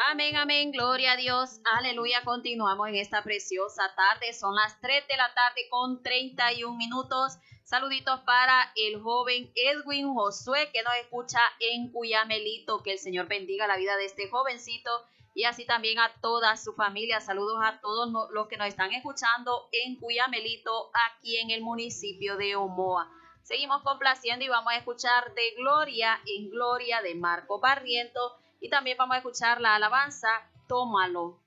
Amén, amén, gloria a Dios, aleluya. Continuamos en esta preciosa tarde, son las 3 de la tarde con 31 minutos. Saluditos para el joven Edwin Josué que nos escucha en Cuyamelito. Que el Señor bendiga la vida de este jovencito y así también a toda su familia. Saludos a todos los que nos están escuchando en Cuyamelito, aquí en el municipio de Omoa. Seguimos complaciendo y vamos a escuchar de Gloria en Gloria de Marco Barriento. Y también vamos a escuchar la alabanza Tómalo.